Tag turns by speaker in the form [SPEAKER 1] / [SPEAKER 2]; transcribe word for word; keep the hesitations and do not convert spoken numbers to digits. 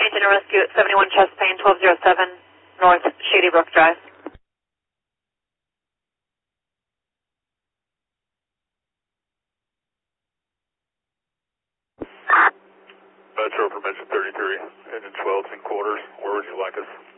[SPEAKER 1] Engine Rescue at seventy-one Chest Pain, twelve oh seven North Shady Brook Drive.
[SPEAKER 2] Metro from engine thirty-three, engine twelve in quarters. Where would you like us?